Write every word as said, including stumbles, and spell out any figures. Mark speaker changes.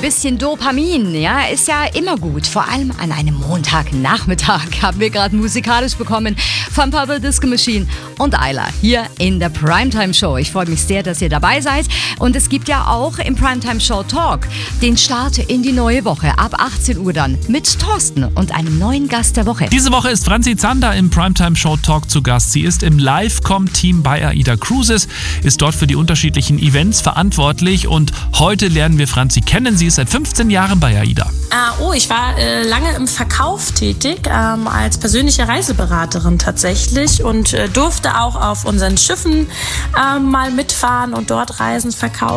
Speaker 1: bisschen Dopamin, ja, ist ja immer gut. Vor allem an einem Montagnachmittag haben wir gerade musikalisch bekommen von Purple Disco Machine und Ayla hier in der Primetime Show. Ich freue mich sehr, dass ihr dabei seid. Und es gibt ja auch im Primetime Show Talk den Start in die neue Woche. Ab achtzehn Uhr dann mit Thorsten und einem neuen Gast der Woche.
Speaker 2: Diese Woche ist Franzi Zander im Primetime Show Talk zu Gast. Sie ist im Live-Com-Team bei AIDA Cruises, ist dort für die unterschiedlichen Events verantwortlich und heute lernen wir Franzi kennen. Sie ist seit fünfzehn Jahren bei AIDA.
Speaker 3: Uh, oh, ich war äh, lange im Verkauf tätig, ähm, als persönliche Reiseberaterin tatsächlich und äh, durfte auch auf unseren Schiffen äh, mal mitfahren und dort Reisen verkaufen.